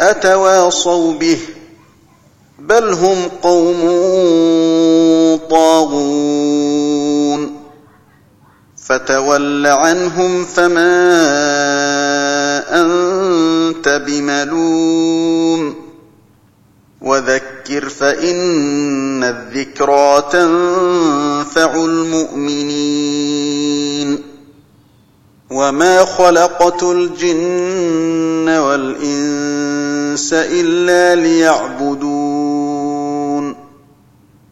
أتواصوا به بل هم قوم طاغون فتول عنهم فما أنت بملوم وذكر فإن الذكرى تنفع المؤمنين وما خلقت الجن والإنس إلا ليعبدون